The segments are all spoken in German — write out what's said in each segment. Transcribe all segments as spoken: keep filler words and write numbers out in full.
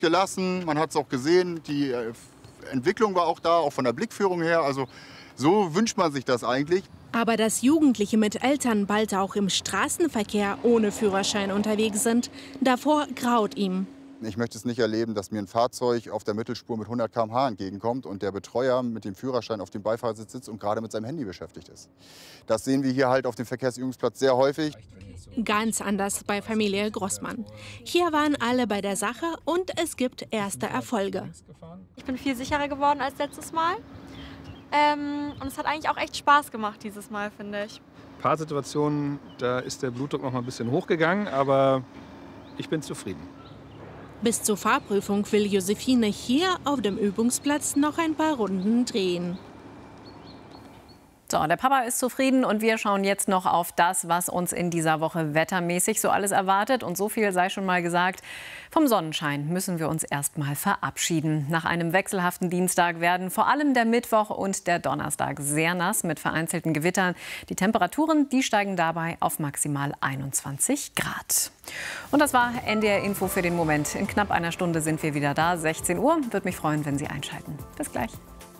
gelassen, man hat es auch gesehen, die Entwicklung war auch da, auch von der Blickführung her. Also so wünscht man sich das eigentlich. Aber dass Jugendliche mit Eltern bald auch im Straßenverkehr ohne Führerschein unterwegs sind, davor graut ihm. Ich möchte es nicht erleben, dass mir ein Fahrzeug auf der Mittelspur mit hundert Kilometer pro Stunde entgegenkommt und der Betreuer mit dem Führerschein auf dem Beifahrersitz sitzt und gerade mit seinem Handy beschäftigt ist. Das sehen wir hier halt auf dem Verkehrsübungsplatz sehr häufig. Ganz anders bei Familie Grossmann. Hier waren alle bei der Sache und es gibt erste Erfolge. Ich bin viel sicherer geworden als letztes Mal. Ähm, und es hat eigentlich auch echt Spaß gemacht dieses Mal, finde ich. Ein paar Situationen, da ist der Blutdruck noch mal ein bisschen hochgegangen, aber ich bin zufrieden. Bis zur Fahrprüfung will Josephine hier auf dem Übungsplatz noch ein paar Runden drehen. So, der Papa ist zufrieden und wir schauen jetzt noch auf das, was uns in dieser Woche wettermäßig so alles erwartet. Und so viel sei schon mal gesagt, vom Sonnenschein müssen wir uns erst mal verabschieden. Nach einem wechselhaften Dienstag werden vor allem der Mittwoch und der Donnerstag sehr nass mit vereinzelten Gewittern. Die Temperaturen, die steigen dabei auf maximal einundzwanzig Grad. Und das war N D R Info für den Moment. In knapp einer Stunde sind wir wieder da, sechzehn Uhr. Würde mich freuen, wenn Sie einschalten. Bis gleich.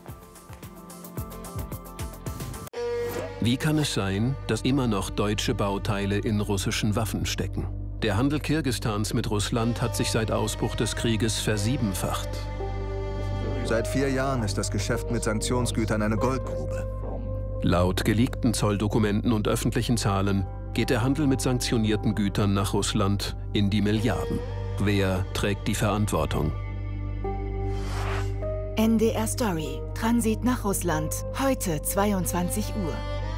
Wie kann es sein, dass immer noch deutsche Bauteile in russischen Waffen stecken? Der Handel Kirgisistans mit Russland hat sich seit Ausbruch des Krieges versiebenfacht. Seit vier Jahren ist das Geschäft mit Sanktionsgütern eine Goldgrube. Laut geleakten Zolldokumenten und öffentlichen Zahlen geht der Handel mit sanktionierten Gütern nach Russland in die Milliarden. Wer trägt die Verantwortung? N D R Story. Transit nach Russland. Heute zweiundzwanzig Uhr.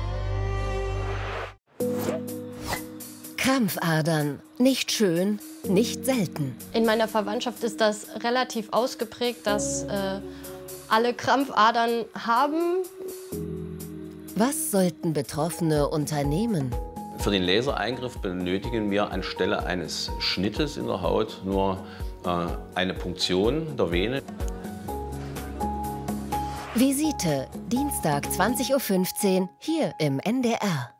Krampfadern. Nicht schön, nicht selten. In meiner Verwandtschaft ist das relativ ausgeprägt, dass äh, alle Krampfadern haben. Was sollten Betroffene unternehmen? Für den Lasereingriff benötigen wir anstelle eines Schnittes in der Haut nur äh, eine Punktion der Vene. Visite, Dienstag zwanzig Uhr fünfzehn, hier im N D R.